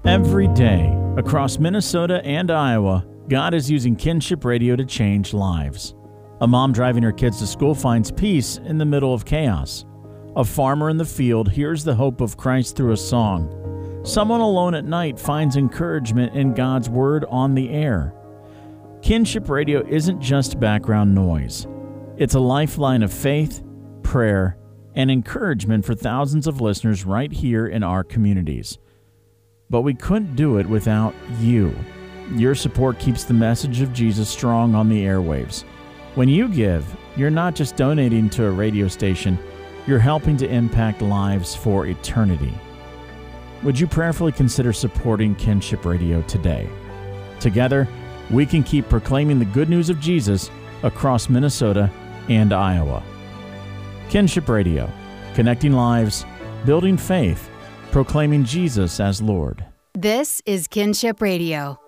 Every day, across Minnesota and Iowa, God is using Kinship Radio to change lives. A mom driving her kids to school finds peace in the middle of chaos. A farmer in the field hears the hope of Christ through a song. Someone alone at night finds encouragement in God's Word on the air. Kinship Radio isn't just background noise. It's a lifeline of faith, prayer, and encouragement for thousands of listeners right here in our communities. But we couldn't do it without you. Your support keeps the message of Jesus strong on the airwaves. When you give, you're not just donating to a radio station, you're helping to impact lives for eternity. Would you prayerfully consider supporting Kinship Radio today? Together, we can keep proclaiming the good news of Jesus across Minnesota and Iowa. Kinship Radio, connecting lives, building faith, proclaiming Jesus as Lord. This is Kinship Radio.